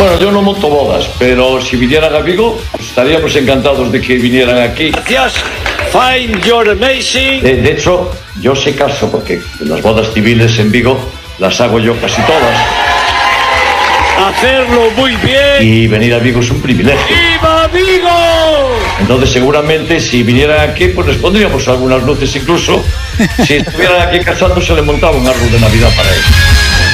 Bueno, yo no monto bodas, pero si vinieran a Vigo, estaríamos encantados de que vinieran aquí. Gracias. Fine, you're amazing. De hecho, yo se caso porque las bodas civiles en Vigo las hago yo casi todas. Hacerlo muy bien. Y venir a Vigo es un privilegio. ¡Viva Vigo! Entonces, seguramente, si vinieran aquí, pues les pondríamos algunas luces incluso. Si estuvieran aquí casándose, le montaba un árbol de Navidad para ellos.